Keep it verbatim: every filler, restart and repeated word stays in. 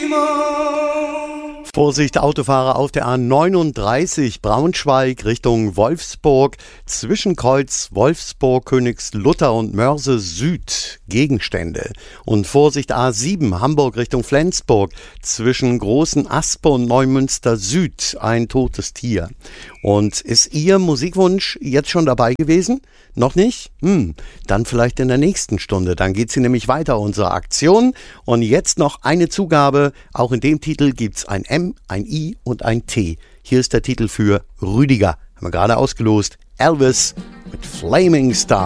Vorsicht, Autofahrer auf der A neununddreißig, Braunschweig Richtung Wolfsburg, Zwischenkreuz Wolfsburg, Königslutter und Mörse Süd, Gegenstände. Und Vorsicht, A sieben, Hamburg Richtung Flensburg, zwischen Großen Aspe und Neumünster Süd, ein totes Tier. Und ist Ihr Musikwunsch jetzt schon dabei gewesen? Noch nicht? Hm, dann vielleicht in der nächsten Stunde. Dann geht sie nämlich weiter, unsere Aktion. Und jetzt noch eine Zugabe. Auch in dem Titel gibt's ein M, ein I und ein T. Hier ist der Titel für Rüdiger. Haben wir gerade ausgelost. Elvis mit Flaming Star.